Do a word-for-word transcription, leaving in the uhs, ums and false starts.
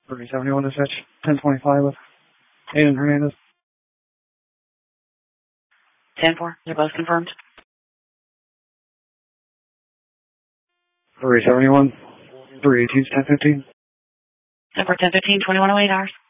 three seventy-one dispatch, ten twenty-five with Aiden Hernandez. ten four, they're both confirmed. three seventy-one, three eighteen, ten fifteen. ten four, ten fifteen, twenty-one oh eight hours.